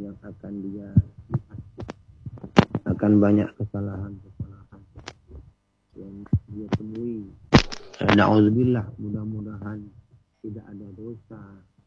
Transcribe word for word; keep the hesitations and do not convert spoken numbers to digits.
yang akan dia lihat, akan banyak kesalahan-kesalahan yang dia temui. Na'udzubillah, mudah-mudahan tidak ada dosa